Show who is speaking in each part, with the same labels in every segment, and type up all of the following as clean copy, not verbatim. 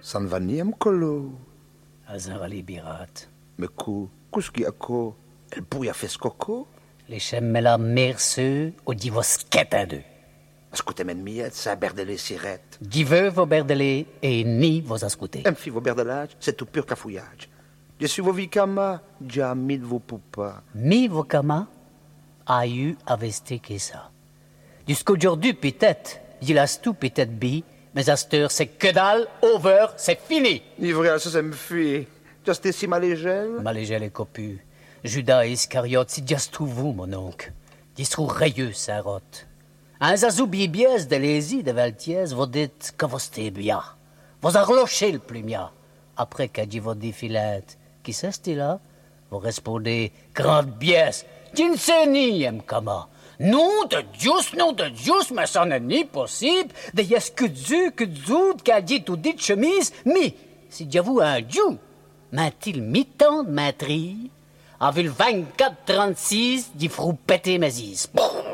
Speaker 1: Ça ne va ni m'colo.
Speaker 2: Azarali birat.
Speaker 1: Mais qu'est-ce qu'il y a quoi? Elle pourrait faire ce coco?
Speaker 2: Les chemmela merceux au divosquet à deux.
Speaker 1: Est-ce que t'aimes miette, ça berdele sirette?
Speaker 2: Dive vos berdelés et ni vos ascoutés.
Speaker 1: Un fille vos berdelage, c'est tout pur cafouillage. Je suis vos vicama, jamais de vos poupas.
Speaker 2: Mi vos kama, a eu avesté que ça. Jusqu'aujourd'hui, peut-être, dis-las tout peut-être bi, mais à cette heure, c'est que dalle, over, c'est fini.
Speaker 1: Livré ça me fuit. Just ici, malégel?
Speaker 2: Malégel et copu. Judas et Iscariote, c'est just tout vous, mon oncle. Distrou rayeux, ça rote. Un zazou bibiès de lési de Valtiès, vous dites que vous stez bien. Vous arlochez le plumiat. Après qu'a dit votre défilette, qui c'est là? Vous répondez, grande biès, Tinseni, m'kama. Non de Dieu, mais ça n'est ni possible. De yes que zoud, qu'a dit tout dit chemise, mais, si j'avoue un Dieu, m'a-t-il mi-temps de matrie, a vu le 24-36 d'y frou péter mes is.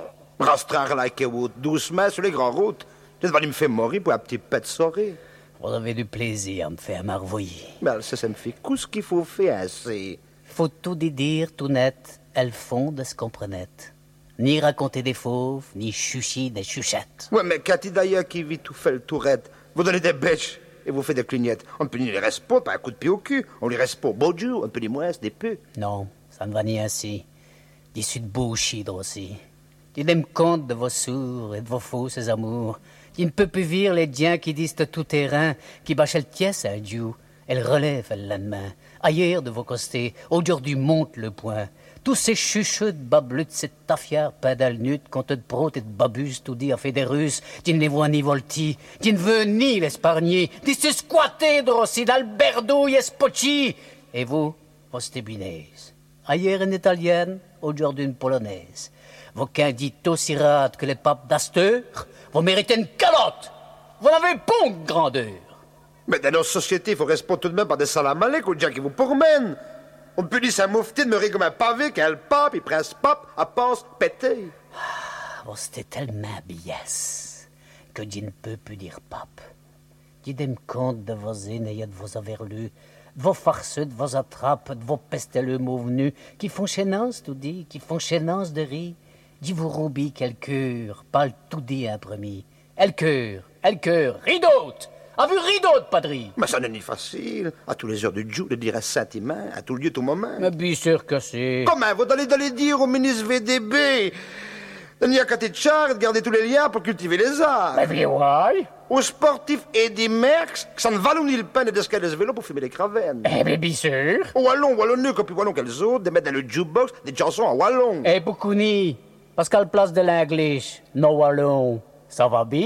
Speaker 1: Rastrar like a wood, doucement sur les grandes routes. Je vais me faire mourir pour un petit pet soirée.
Speaker 2: Vous avez du plaisir à me faire marvoyer.
Speaker 1: Mais ça me fait qu'est-ce qu'il faut faire assez.
Speaker 2: Faut tout dire tout net, elles font de ce qu'on prenait. Ni raconter des fauves, ni chucher des chuchettes.
Speaker 1: Ouais, mais Cathy d'ailleurs qui vit tout fait le tourette, vous donnez des bêches et vous faites des clignettes. On ne peut ni les reste pas par un coup de pied au cul. On les reste pas au beau Dieu, on peut les moins des peu.
Speaker 2: Non, ça ne va ni ainsi. D'issue de bullshit aussi. Tenez compte de vos sourds et de vos fausses amours. Il ne peut plus vivre les diens qui disent de tout terrain, qui bâchent le tiès à Dieu. Elle relève le lendemain. Ailleurs de vos costés, aujourd'hui monte le point. Tous ces chuchots de bablutes, cette tafière pédale nut, compte de protes et de babus, tout dit à fait des Russes, qui ne les voit ni volti, qui ne veut ni l'espargner, qui se squatter drossi d'Alberdo et Spocci. Et vous stébinaise. Ailleurs une italienne, aujourd'hui une polonaise. Vos dites aussi rates que les papes d'Asteur, vous méritez une calotte. Vous n'avez pas de grandeur.
Speaker 1: Mais dans nos sociétés, il faut rester tout de même par des salamalek aux gens qui vous pourmènent. On peut dire ça moufti de me rire comme un pavé qu'un le pape, il prince pape, à pense péter.
Speaker 2: Oh, c'était tellement biès que je ne peux plus dire pape. Dites-moi compte de vos aînés, de vos averlus, de vos farceux, de vos attrapes, de vos pesteleux mauvenus, qui font chénance, tout dit, qui font chénance de riz. Dis vous roubis quel cœur, parle tout dit un premier. El cœur, rideau. A vu rideau de padri.
Speaker 1: Mais ça n'est ni facile. À tous les heures du jour, de dire à sentiment, à tout lieu, tout moment.
Speaker 2: Mais bien sûr que c'est.
Speaker 1: Comment vous allez dire au ministre VDB de n'y a qu'à de char et de garder tous les liens pour cultiver les arts.
Speaker 2: Mais bien ouais.
Speaker 1: Aux sportifs Eddie Merckx, que ça ne vaut ni le pain de descaler ce vélo pour fumer les cravennes.
Speaker 2: Eh bien, bien sûr.
Speaker 1: Au wallon, wallonneux, comme plus wallon qu'elles autres, de mettre dans le jukebox des chansons en wallon.
Speaker 2: Eh, beaucoup ni. Parce qu'à la place de l'anglais, no wallon, ça va bien?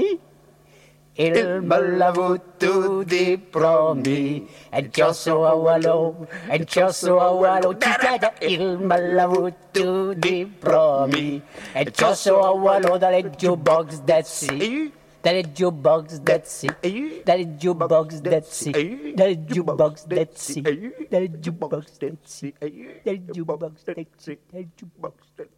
Speaker 2: Il me l'avoue tout dit promis, un chanson à wallon, un chanson à wallon, il me l'avoue tout dit promis, un chanson à wallon dans les jukebox that's it. Dans les jukebox that's it. Dans les jukebox that's it. Dans les jukebox that's it. Dans les jukebox that's it. Dans les jukebox that's it. Dans les jukebox that's it.